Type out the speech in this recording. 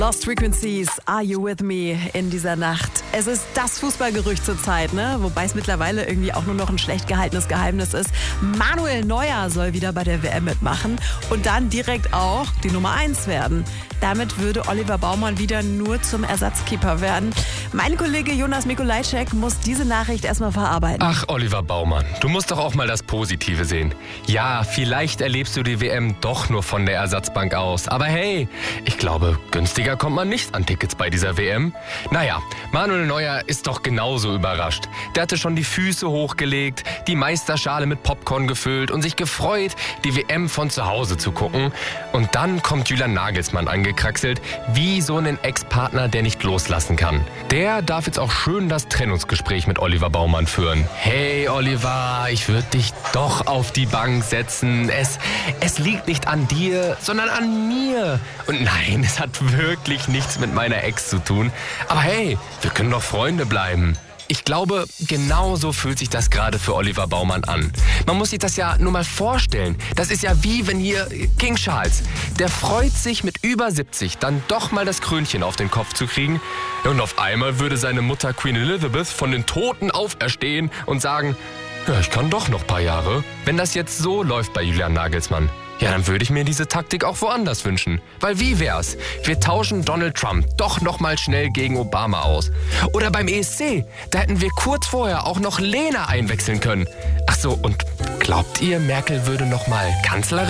Lost Frequencies, Are You With Me in dieser Nacht. Es ist das Fußballgerücht zur Zeit, ne? Wobei es mittlerweile irgendwie auch nur noch ein schlecht gehaltenes Geheimnis ist. Manuel Neuer soll wieder bei der WM mitmachen und dann direkt auch die Nummer 1 werden. Damit würde Oliver Baumann wieder nur zum Ersatzkeeper werden. Mein Kollege Jonas Mikolajczyk muss diese Nachricht erstmal verarbeiten. Ach, Oliver Baumann, du musst doch auch mal das Positive sehen. Ja, vielleicht erlebst du die WM doch nur von der Ersatzbank aus. Aber hey, ich glaube, günstiger kommt man nicht an Tickets bei dieser WM. Naja, Manuel Neuer ist doch genauso überrascht. Der hatte schon die Füße hochgelegt, die Meisterschale mit Popcorn gefüllt und sich gefreut, die WM von zu Hause zu gucken. Und dann kommt Julian Nagelsmann angekraxelt, wie so einen Ex-Partner, der nicht loslassen kann. Der darf jetzt auch schön das Trennungsgespräch mit Oliver Baumann führen. Hey Oliver, ich würde dich doch auf die Bank setzen. Es liegt nicht an dir, sondern an mir. Und nein, es hat wirklich nichts mit meiner Ex zu tun. Aber hey, wir können doch Freunde bleiben. Ich glaube, genauso fühlt sich das gerade für Oliver Baumann an. Man muss sich das ja nur mal vorstellen. Das ist ja wie wenn hier King Charles, der freut sich mit über 70 dann doch mal das Krönchen auf den Kopf zu kriegen. Und auf einmal würde seine Mutter Queen Elizabeth von den Toten auferstehen und sagen, ja, ich kann doch noch ein paar Jahre. Wenn das jetzt so läuft bei Julian Nagelsmann, ja, dann würde ich mir diese Taktik auch woanders wünschen. Weil wie wär's? Wir tauschen Donald Trump doch noch mal schnell gegen Obama aus. Oder beim ESC, da hätten wir kurz vorher auch noch Lena einwechseln können. Ach so, und glaubt ihr, Merkel würde noch mal Kanzlerin